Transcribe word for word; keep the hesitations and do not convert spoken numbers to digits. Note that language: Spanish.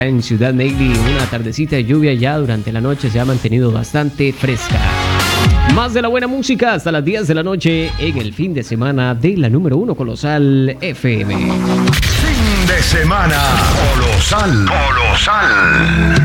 En Ciudad Neighbor, una tardecita de lluvia ya durante la noche se ha mantenido bastante fresca. Más de la buena música hasta las diez de la noche en el fin de semana de la número uno Colosal F M. Fin de semana Colosal. Colosal.